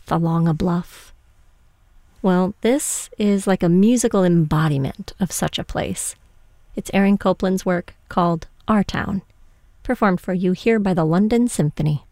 along a bluff. Well, this is like a musical embodiment of such a place. It's Aaron Copland's work called Our Town, performed for you here by the London Symphony.